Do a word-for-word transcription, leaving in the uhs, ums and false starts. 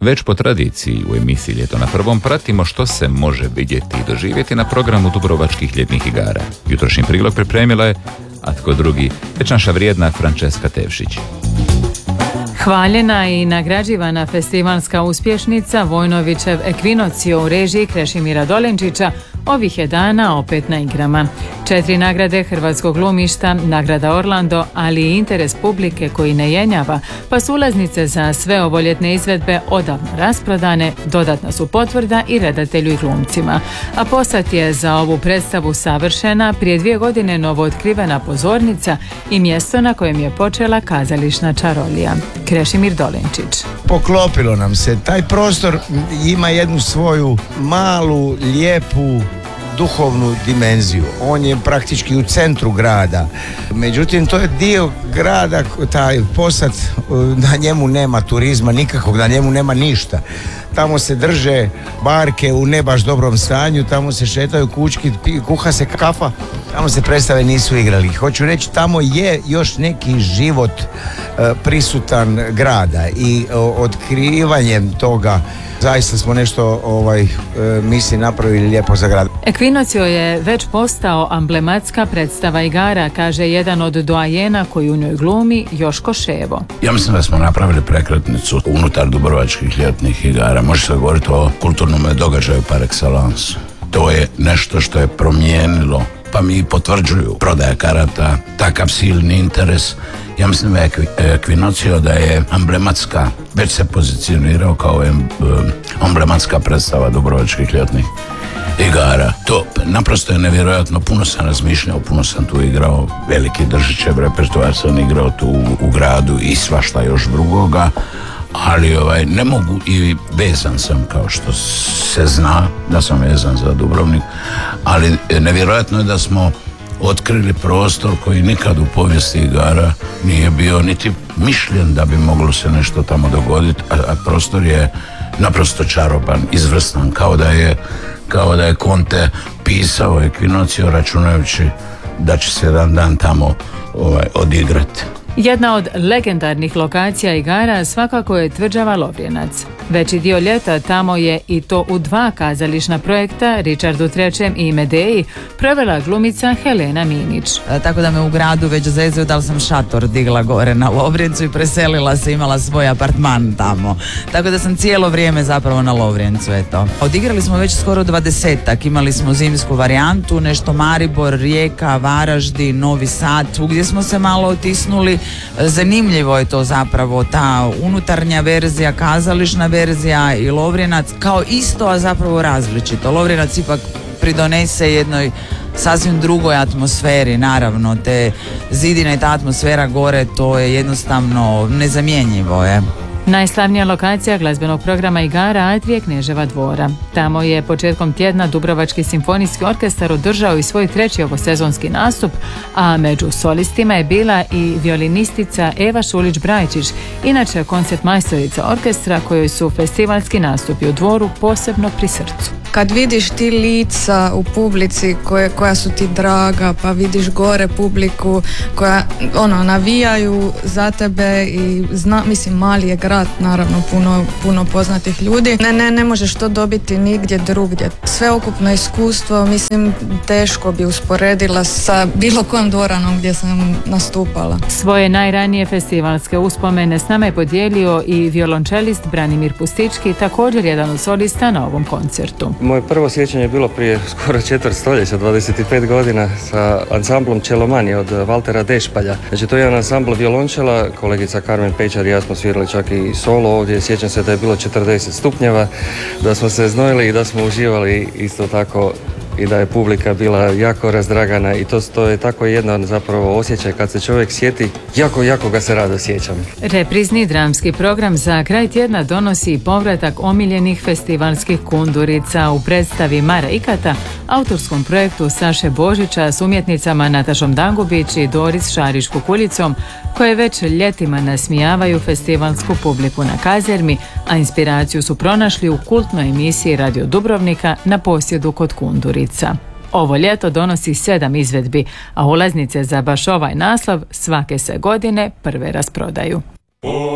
Već po tradiciji u emisiji Ljeto na prvom pratimo što se može vidjeti i doživjeti na programu Dubrovačkih ljetnih igara. Jutrošnji prilog pripremila je, a tko drugi, već naša vrijedna Franceska Tevšić. Hvaljena i nagrađivana festivalska uspješnica Vojnovićev Ekvinocio u režiji Krešimira Dolenčića ovih je dana opet na igrama. Četiri nagrade hrvatskog glumišta, nagrada Orlando, ali i interes publike koji ne jenjava, pa su ulaznice za sve ovoljetne izvedbe odavno rasprodane, dodatna su potvrda i redatelju i glumcima. A posad je za ovu predstavu savršena prije dvije godine novootkrivena pozornica i mjesto na kojem je počela kazališna čarolija. Krešimir Dolenčić. Poklopilo nam se. Taj prostor ima jednu svoju malu, lijepu, duhovnu dimenziju. On je praktički u centru grada. Međutim, to je dio grada, taj posad, na njemu nema turizma nikakvog, na njemu nema ništa. Tamo se drže barke u ne baš dobrom stanju, tamo se šetaju kućki, kuha se kafa, tamo se predstave nisu igrali. Hoću reći, tamo je još neki život e, prisutan grada i o, otkrivanjem toga zaista smo nešto ovaj, e, misli napravili lijepo za grad. Ekvinocio je već postao amblematska predstava igara, kaže jedan od doajena koji u njoj glumi, Joško Ševo. Ja mislim da smo napravili prekretnicu unutar Dubrovačkih ljetnih igara. Može se govoriti o kulturnom događaju par excellence. To je nešto što je promijenilo, pa mi potvrđuju prodaja karata, takav silni interes. Ja mislim da je Ekvinocio da je amblematska, već se pozicionirao kao amblematska predstava Dubrovačkih ljetnih igara. To naprosto je nevjerojatno, puno sam razmišljao, puno sam tu igrao, veliki Držićev repertoar sam igrao tu u, u gradu i svašta još drugoga, ali ovaj, ne mogu i vezan sam, kao što se zna da sam vezan za Dubrovnik, ali nevjerojatno je da smo otkrili prostor koji nikad u povijesti igara nije bio niti mišljen da bi moglo se nešto tamo dogoditi, a, a prostor je naprosto čaroban, izvrstan, kao da je kao da je Conte pisao Ekvinocio računajući da će se jedan dan tamo ovaj, odigrati. Jedna od legendarnih lokacija igara svakako je tvrđava Lovrjenac. Veći dio ljeta tamo je, i to u dva kazališna projekta, Richardu trećem i Medeji, provela glumica Helena Minić. E, tako da me u gradu već zezaju da li sam šator digla gore na Lovrijencu i preselila se, imala svoj apartman tamo. Tako da sam cijelo vrijeme zapravo na Lovrijencu, eto. Odigrali smo već skoro dvadesetak, imali smo zimsku varijantu, nešto Maribor, Rijeka, Varaždin, Novi Sad, gdje smo se malo otisnuli. Zanimljivo je to zapravo, ta unutarnja verzija, kazališna verzija i Lovrjenac kao isto, a zapravo različito. Lovrjenac ipak pridonese jednoj sasvim drugoj atmosferi, naravno, te zidine i ta atmosfera gore, to je jednostavno nezamjenjivo je. Najslavnija lokacija glazbenog programa igara Atrije Kneževa dvora. Tamo je početkom tjedna Dubrovački simfonijski orkestar održao i svoj treći ovosezonski nastup, a među solistima je bila i violinistica Eva Šulić-Brajčić, inače koncertmajstorica orkestra kojoj su festivalski nastupi u dvoru posebno pri srcu. Kad vidiš ti lica u publici koje, koja su ti draga, pa vidiš gore publiku koja ono navijaju za tebe i zna, mislim, mali je grad, naravno puno, puno poznatih ljudi. Ne, ne, ne možeš to dobiti nigdje drugdje. Sveukupno iskustvo, mislim, teško bi usporedila sa bilo kojom dvoranom gdje sam nastupala. Svoje najranije festivalske uspomene s nama je podijelio i violončelist Branimir Pustički, također jedan od solista na ovom koncertu. Moje prvo sjećanje je bilo prije skoro četvrt stoljeća, dvadeset pet godina, sa ansamblom Čelomani od Valtera Dešpalja. Znači, to je jedan ansambl violončela, kolegica Karmen Pečar i ja smo svirali čak i solo ovdje. Sjećam se da je bilo četrdeset stupnjeva, da smo se znojili i da smo uživali isto tako i da je publika bila jako razdragana i to, to je tako jedan zapravo osjećaj kad se čovjek sjeti, jako, jako ga se rado sjećam. Reprizni dramski program za kraj tjedna donosi povratak omiljenih festivalskih kundurica u predstavi Mara Ikata, autorskom projektu Saše Božića s umjetnicama Natašom Dangubić i Doris Šarić-Kukuljicom, koje već ljetima nasmijavaju festivalsku publiku na Kazermi, a inspiraciju su pronašli u kultnoj emisiji Radio Dubrovnika Na posjedu kod kundurica. Ovo ljeto donosi sedam izvedbi, a ulaznice za baš ovaj naslov svake se godine prve rasprodaju.